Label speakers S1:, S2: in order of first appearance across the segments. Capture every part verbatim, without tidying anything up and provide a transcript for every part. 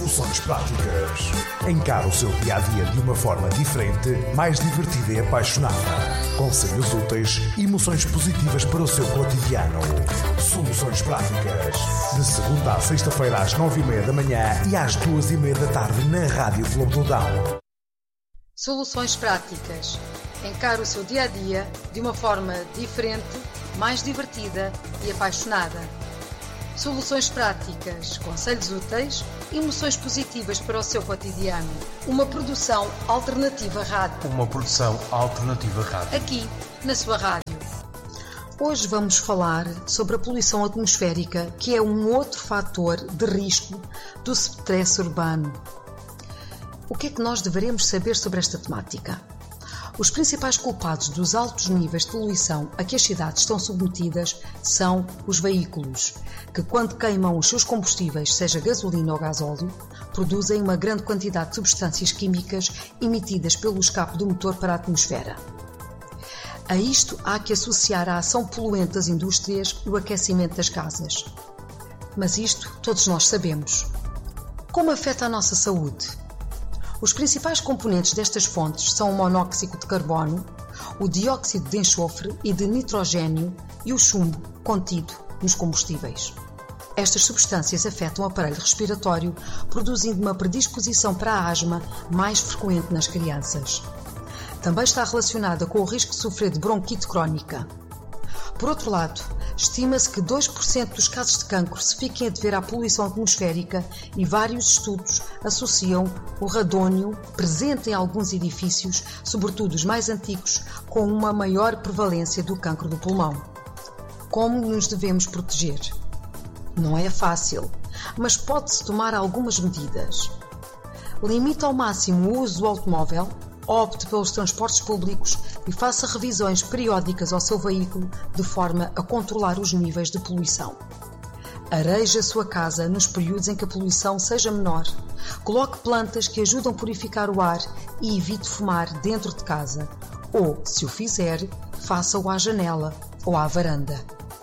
S1: Soluções práticas. Encare o seu dia-a-dia de uma forma diferente, mais divertida e apaixonada. Conselhos úteis e emoções positivas para o seu cotidiano. Soluções práticas. De segunda à sexta-feira às nove e meia da manhã e às duas e meia da tarde na Rádio Clube do Dão.
S2: Soluções práticas. Encare o seu dia-a-dia de uma forma diferente, mais divertida e apaixonada. Soluções práticas, conselhos úteis e emoções positivas para o seu cotidiano. Uma produção alternativa rádio.
S3: Uma produção alternativa rádio.
S2: Aqui, na sua rádio. Hoje vamos falar sobre a poluição atmosférica, que é um outro fator de risco do stress urbano. O que é que nós deveremos saber sobre esta temática? Os principais culpados dos altos níveis de poluição a que as cidades estão submetidas são os veículos, que quando queimam os seus combustíveis, seja gasolina ou gasóleo, produzem uma grande quantidade de substâncias químicas emitidas pelo escape do motor para a atmosfera. A isto há que associar a ação poluente das indústrias e o aquecimento das casas. Mas isto todos nós sabemos. Como afeta a nossa saúde? Os principais componentes destas fontes são o monóxido de carbono, o dióxido de enxofre e de nitrogênio e o chumbo contido nos combustíveis. Estas substâncias afetam o aparelho respiratório, produzindo uma predisposição para a asma mais frequente nas crianças. Também está relacionada com o risco de sofrer de bronquite crónica. Por outro lado, estima-se que dois por cento dos casos de cancro se fiquem a dever à poluição atmosférica e vários estudos associam o radônio presente em alguns edifícios, sobretudo os mais antigos, com uma maior prevalência do cancro do pulmão. Como nos devemos proteger? Não é fácil, mas pode-se tomar algumas medidas. Limite ao máximo o uso do automóvel, opte pelos transportes públicos e faça revisões periódicas ao seu veículo de forma a controlar os níveis de poluição. Areje a sua casa nos períodos em que a poluição seja menor. Coloque plantas que ajudam a purificar o ar e evite fumar dentro de casa. Ou, se o fizer, faça-o à janela ou à varanda.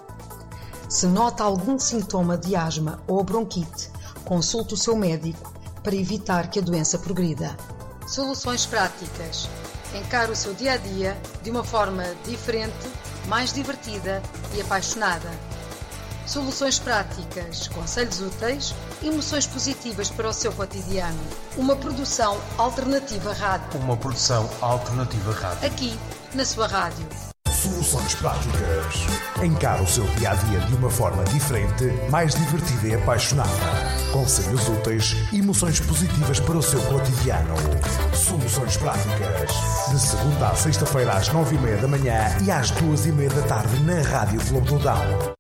S2: Se nota algum sintoma de asma ou bronquite, consulte o seu médico para evitar que a doença progrida. Soluções práticas. Encare o seu dia-a-dia de uma forma diferente, mais divertida e apaixonada. Soluções práticas, conselhos úteis e emoções positivas para o seu cotidiano. Uma produção alternativa rádio.
S3: Uma produção alternativa rádio.
S2: Aqui, na sua rádio.
S1: Soluções práticas. Encare o seu dia-a-dia de uma forma diferente, mais divertida e apaixonada. Conselhos úteis e emoções positivas para o seu cotidiano. Soluções práticas. De segunda à sexta-feira às nove e meia da manhã e às duas e meia da tarde na Rádio Clube do Dão.